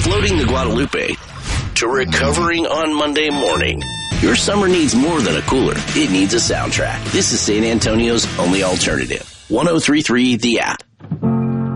floating the Guadalupe to recovering on Monday morning, your summer needs more than a cooler. It needs a soundtrack. This is San Antonio's only alternative. 103.3 The App.